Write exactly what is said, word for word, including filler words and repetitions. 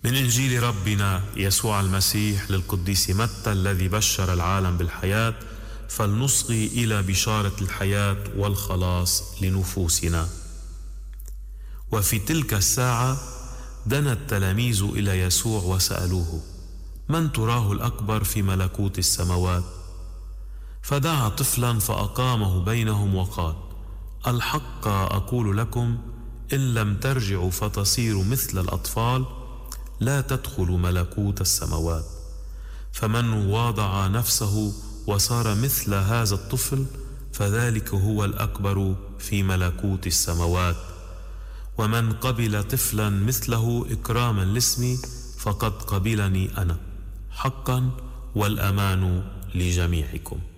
من إنجيل ربنا يسوع المسيح للقديس متى الذي بشر العالم بالحياة، فلنصغي إلى بشارة الحياة والخلاص لنفوسنا. وفي تلك الساعة دنا التلاميذ إلى يسوع وسألوه: من تراه الأكبر في ملكوت السماوات؟ فدعا طفلا فأقامه بينهم وقال: الحق أقول لكم إن لم ترجعوا فتصيروا مثل الأطفال لا تدخلوا ملكوت السماوات. فمن واضع نفسه وصار مثل هذا الطفل فذلك هو الأكبر في ملكوت السماوات. ومن قبل طفلا مثله إكراما لاسمي فقد قبلني أنا حقا، والأمان لجميعكم.